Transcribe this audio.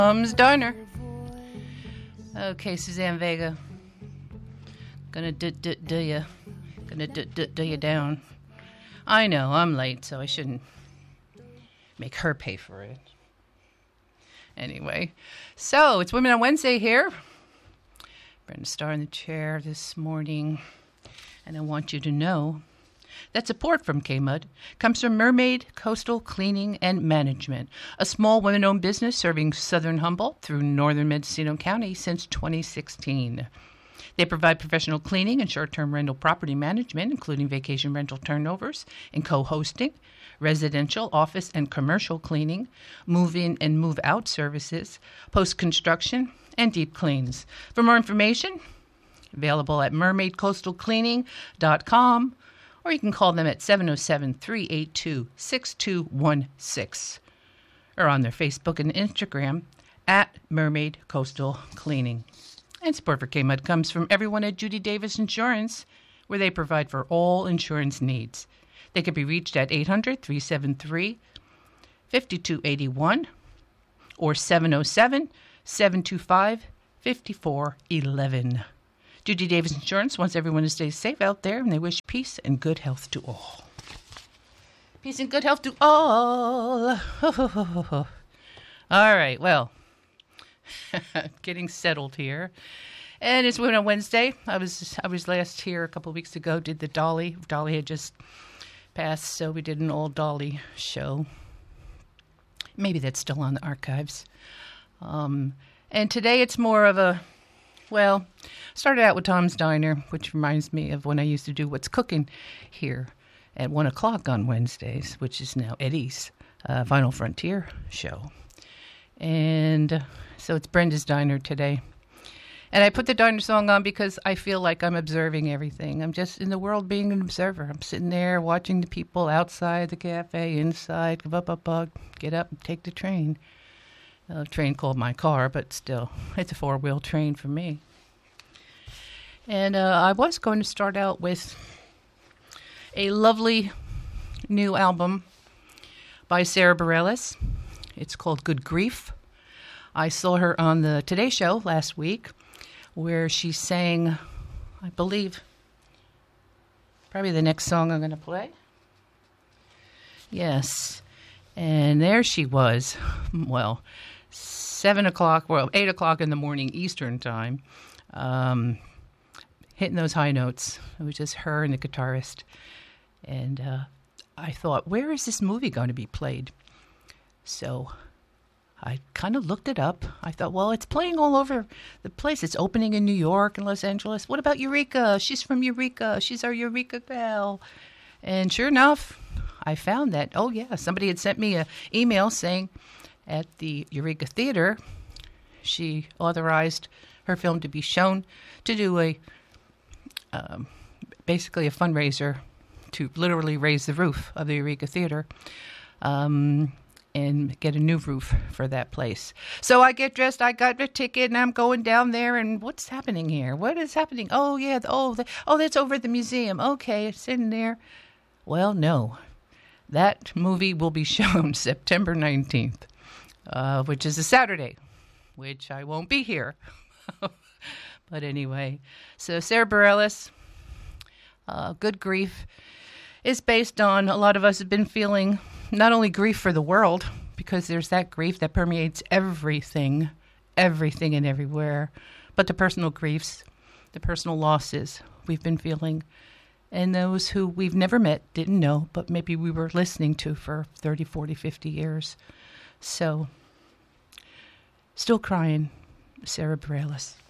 Diner. Okay, Suzanne Vega. Gonna do you. Gonna do you down. I know, I'm late, so I shouldn't make her pay for it. Anyway, so it's Women on Wednesday here. Brenda Starr in the chair this morning. And I want you to know that support from KMUD comes from Mermaid Coastal Cleaning and Management, a small women-owned business serving southern Humboldt through northern Mendocino County since 2016. They provide professional cleaning and short-term rental property management, including vacation rental turnovers and co-hosting, residential, office, and commercial cleaning, move-in and move-out services, post-construction, and deep cleans. For more information, available at mermaidcoastalcleaning.com, or you can call them at 707-382-6216, or on their Facebook and Instagram at Mermaid Coastal Cleaning. And support for KMUD comes from everyone at Judy Davis Insurance, where they provide for all insurance needs. They can be reached at 800-373-5281 or 707-725-5411. Judy Davis Insurance wants everyone to stay safe out there, and they wish peace and good health to all. Peace and good health to all. All right, well, getting settled here. And it's Women on Wednesday. I was last here a couple of weeks ago, did the Dolly. Dolly had just passed, so we did an old Dolly show. Maybe that's still on the archives. And today it's more of a, well, started out with Tom's Diner, which reminds me of when I used to do What's Cooking here at 1 o'clock on Wednesdays, which is now Eddie's Vinyl Frontier show. And so it's Brenda's Diner today. And I put the Diner song on because I feel like I'm observing everything. I'm just in the world being an observer. I'm sitting there watching the people outside the cafe, inside, get up and take the train. A train called my car, but still, it's a four-wheel train for me. And I was going to start out with a lovely new album by Sara Bareilles. It's called Good Grief. I saw her on the Today Show last week, where she sang, I believe, probably the next song I'm going to play. Yes. And there she was. Well, 8 o'clock in the morning Eastern time, hitting those high notes. It was just her and the guitarist. And I thought, where is this movie going to be played? So I kind of looked it up. I thought, well, it's playing all over the place. It's opening in New York and Los Angeles. What about Eureka? She's from Eureka. She's our Eureka gal. And sure enough, I found that, oh, yeah, somebody had sent me an email saying at the Eureka Theater, she authorized her film to be shown to do basically a fundraiser to literally raise the roof of the Eureka Theater. And get a new roof for that place. So I get dressed, I got a ticket, and I'm going down there, and what's happening here? What is happening? Oh, yeah, that's over at the museum. Okay, it's in there. Well, no. That movie will be shown September 19th, which is a Saturday, which I won't be here. But anyway, so Sara Bareilles, Good Grief, is based on a lot of us have been feeling not only grief for the world, because there's that grief that permeates everything and everywhere, but the personal griefs, the personal losses we've been feeling, and those who we've never met, didn't know, but maybe we were listening to for 30, 40, 50 years. So, still crying, Sara Bareilles.